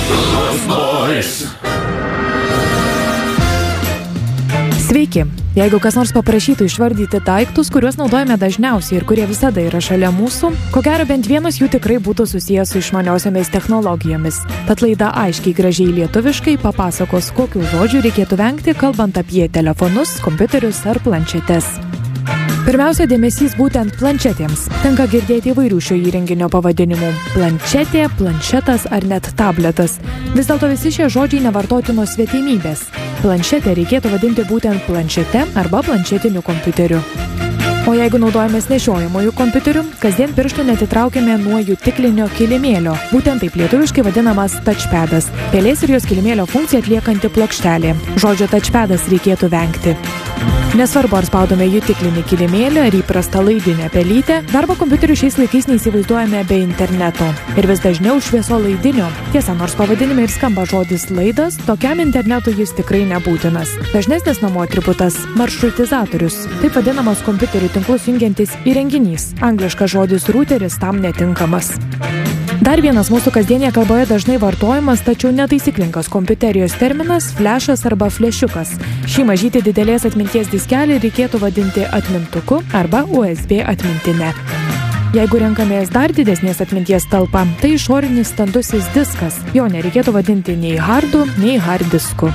Sveiki! Jeigu kas nors paprašytų išvardyti daiktus, kuriuos naudojame dažniausiai ir kurie visada yra šalia mūsų, ko gero bent vienas jų tikrai būtų susijęs su išmaniosiomis technologijomis. Tad laida aiškiai gražiai lietuviškai papasakos, kokių žodžių reikėtų vengti, kalbant apie telefonus, kompiuterius ar planšetes. Pirmiausia, dėmesys būtent planšetėms. Tenka girdėti įvairių šio įrenginio pavadinimų – planšetė, planšetas ar net tabletas. Vis dėlto visi šie žodžiai nevartotinos svetimybės. Planšetę reikėtų vadinti būtent planšete arba planšetiniu kompiuteriu. O jeigu naudojamės nešiojamųjų kompiuterių, kasdien pirštų netitraukiame nuo jutiklinio kilimėlio. Būtent taip lietuviškai vadinamas touchpadas. Pelės ir jos kilimėlio funkciją atliekanti plokštelė. Žodžio touchpadas reikėtų vengti. Nesvarbu, ar spaudome jutiklinį kilimėlį ar įprastą laidinę pelytę, darbo kompiuterių šiais laikais neįsivaizduojame be interneto. Ir vis dažniau šviesolaidinio. Tiesa, nors pavadinime ir skamba žodis laidas, tokiam internetui jis tikrai nebūtinas. Dažnesnis namų atributas – maršrutizatorius. Taip vadinamas kompiuterių tinklus jungiantis įrenginys. Angliškas žodis routeris tam netinkamas. Dar vienas mūsų kasdienėje kalboje dažnai vartojamas, tačiau netaisyklingas kompiuterijos terminas – flešas arba flešiukas. Šį mažytį didelės atminties diskelį reikėtų vadinti atmintuku arba USB atmintine. Jeigu renkamės dar didesnės atminties talpą, tai išorinis standusis diskas. Jo nereikėtų vadinti nei hardu, nei hard disku.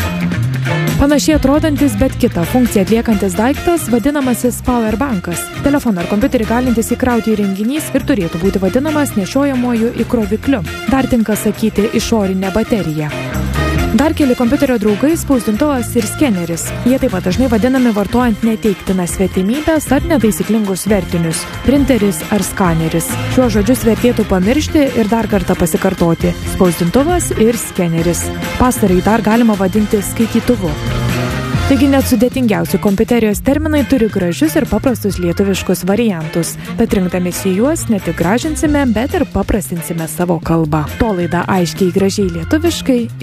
Panašiai atrodantis, bet kitą funkciją atliekantis daiktas vadinamasis powerbankas. Telefoną ar kompiuterį galintis įkrauti įrenginys ir turėtų būti vadinamas nešiojamuoju įkrovikliu. Dar tinka sakyti išorinė baterija. Dar keli kompiuterio draugai – spausdintuvas ir skeneris. Jie taip pat dažnai vadinami vartojant neteiktinas svetimybes ar netaisyklingus vertinius – printeris ar skaneris. Šiuos žodžius vertėtų pamiršti ir dar kartą pasikartoti – spausdintuvas ir skeneris. Pastarąjį dar galima vadinti skaitytuvu. Taigi net sudėtingiausi kompiuterijos terminai turi gražius ir paprastus lietuviškus variantus. Tad rinkdamiesi juos ne tik gražinsime, bet ir paprastinsime savo kalbą. To laida aiškiai gražiai lietuviškai